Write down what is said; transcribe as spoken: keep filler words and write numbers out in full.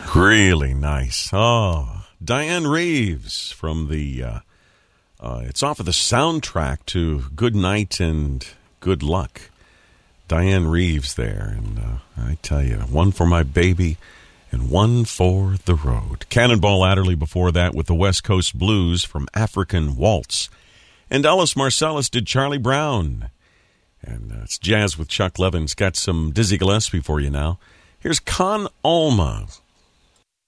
Really nice. Oh, Diane Reeves from the, uh, uh, it's off of the soundtrack to Good Night and Good Luck. Diane Reeves there. And uh, I tell you, one for my baby and one for the road. Cannonball Adderley before that with the West Coast Blues from African Waltz. And Ellis Marsalis did Charlie Brown. And uh, it's Jazz with Chuck Levin. Got some Dizzy Gillespie for you now. Here's Con Alma